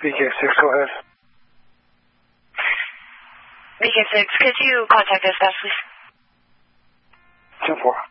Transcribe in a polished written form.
BK6, go ahead. BK6, could you contact us, please? 10-4.